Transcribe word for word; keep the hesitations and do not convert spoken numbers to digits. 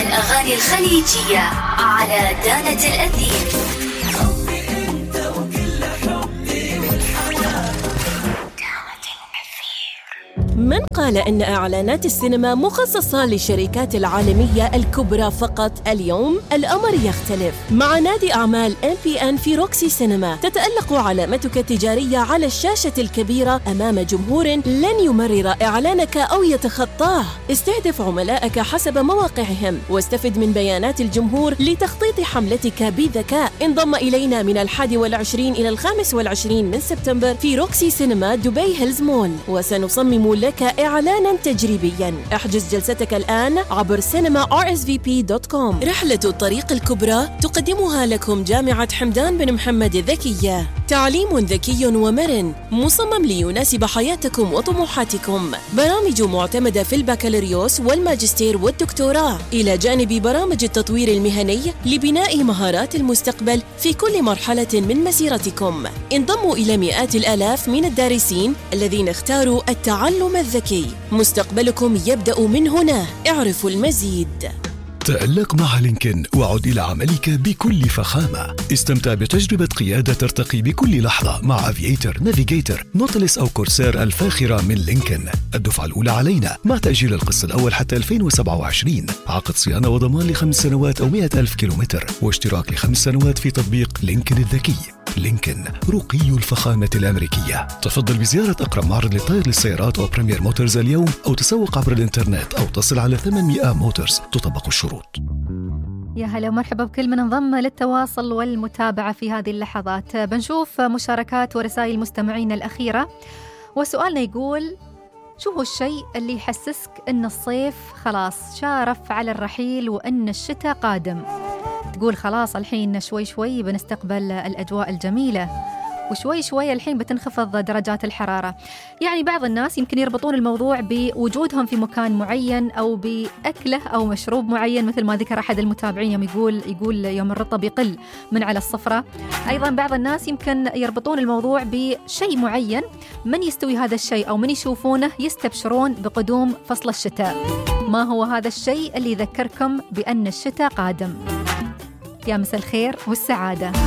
الأغاني الخليجية على دانة الأثير. من قال إن إعلانات السينما مخصصة للشركات العالمية الكبرى فقط؟ اليوم الأمر يختلف. مع نادي أعمال إم بي إن في روكسي سينما تتألق علامتك التجارية على الشاشة الكبيرة أمام جمهور لن يمرر إعلانك أو يتخطاه. استهدف عملائك حسب مواقعهم واستفد من بيانات الجمهور لتخطيط حملتك بذكاء. انضم إلينا من الحادي والعشرين إلى الخامس والعشرين من سبتمبر في روكسي سينما دبي هيلز مول، وسنصمم لك إعلانا تجريبيا. احجز جلستك الآن عبر سينما آر إس في بي دوت كوم. رحلة الطريق الكبرى تقدمها لكم جامعة حمدان بن محمد الذكية. تعليم ذكي ومرن مصمم ليناسب حياتكم وطموحاتكم. برامج معتمدة في البكالوريوس والماجستير والدكتوراه، إلى جانب برامج التطوير المهني لبناء مهارات المستقبل في كل مرحلة من مسيرتكم. انضموا إلى مئات الآلاف من الدارسين الذين اختاروا التعلم الذكي. مستقبلكم يبدأ من هنا. اعرفوا المزيد. تألق مع لينكن وعد إلى عملك بكل فخامة. استمتع بتجربة قيادة ترتقي بكل لحظة مع أفييتر، نافيجيتر، نوتلس أو كورسير الفاخرة من لينكن. الدفعة الأولى علينا مع تأجيل القسط الأول حتى ألفين وسبعة وعشرين. عقد صيانة وضمان لخمس سنوات أو مئة ألف كيلومتر، واشتراك لخمس سنوات في تطبيق لينكن الذكي. لينكن، رقي الفخامة الأمريكية. تفضل بزيارة أقرب معرض للطائر للسيارات أو بريمير موتورز اليوم، أو تسوق عبر الإنترنت، أو تصل على ثمانمئة موتورز. تطبق الشروط. يا هلا ومرحبا بكل من انضم للتواصل والمتابعة في هذه اللحظات. بنشوف مشاركات ورسائل المستمعين الأخيرة، وسؤالنا يقول: شو هو الشيء اللي يحسسك أن الصيف خلاص شارف على الرحيل وأن الشتاء قادم؟ تقول خلاص الحين شوي شوي بنستقبل الأجواء الجميلة، وشوي شوي الحين بتنخفض درجات الحرارة. يعني بعض الناس يمكن يربطون الموضوع بوجودهم في مكان معين أو بأكله أو مشروب معين، مثل ما ذكر أحد المتابعين يوم يقول يقول يوم الرطب يقل من على الصفرة. أيضا بعض الناس يمكن يربطون الموضوع بشيء معين، من يستوي هذا الشيء أو من يشوفونه يستبشرون بقدوم فصل الشتاء. ما هو هذا الشيء اللي يذكركم بأن الشتاء قادم؟ يا مساء الخير والسعادة.